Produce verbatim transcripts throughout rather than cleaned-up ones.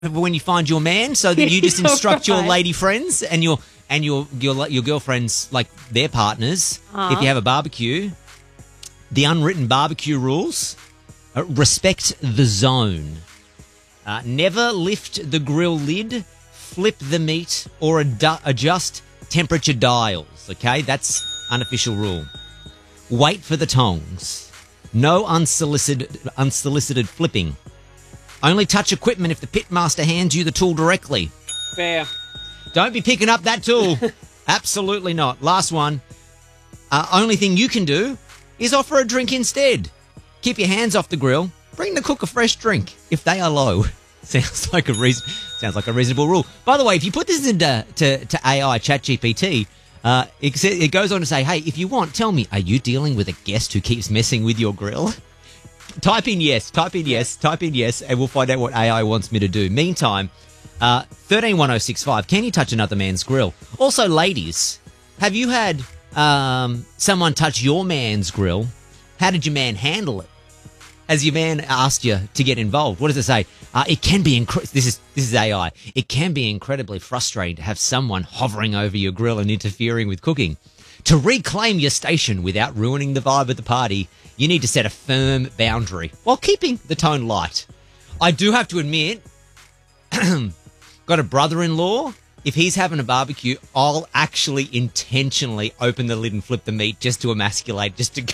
when you find your man, so that you just instruct your Right. lady friends and your and your your your girlfriends, like their partners, Uh-huh. if you have a barbecue. The unwritten barbecue rules: uh, respect the zone. Uh, never lift the grill lid, flip the meat, or ad- adjust temperature dials. Okay, that's unofficial rule. Wait for the tongs. No unsolicited unsolicited flipping. Only touch equipment if the pitmaster hands you the tool directly. Fair. Don't be picking up that tool. Absolutely not. Last one. Uh, only thing you can do is offer a drink instead. Keep your hands off the grill. Bring the cook a fresh drink if they are low. Sounds like a reason. Sounds like a reasonable rule. By the way, if you put this into to, to A I, ChatGPT, uh, it, sa- it goes on to say, "Hey, if you want, tell me, are you dealing with a guest who keeps messing with your grill?" Type in yes, type in yes, type in yes, and we'll find out what A I wants me to do. Meantime, uh, thirteen one oh six five, can you touch another man's grill? Also, ladies, have you had um, someone touch your man's grill? How did your man handle it? Has your man asked you to get involved? What does it say? Uh, it can be, incre- this is this is A I, it can be incredibly frustrating to have someone hovering over your grill and interfering with cooking. To reclaim your station without ruining the vibe of the party, you need to set a firm boundary while keeping the tone light. I do have to admit, got a brother-in-law. If he's having a barbecue, I'll actually intentionally open the lid and flip the meat just to emasculate, just to go,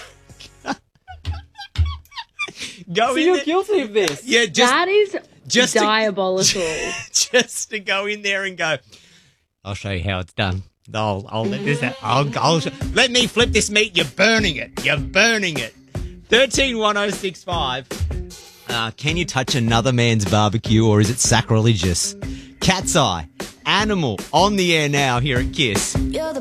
go So in you're there. guilty of this? Yeah, just, that is just to- diabolical. just to go in there and go, I'll show you how it's done. I'll, I'll let this. I'll, I'll let me flip this meat. You're burning it. You're burning it. Thirteen one oh six five. Uh, can you touch another man's barbecue, or is it sacrilegious? Cat's Eye, Animal, on the air now here at Kiss.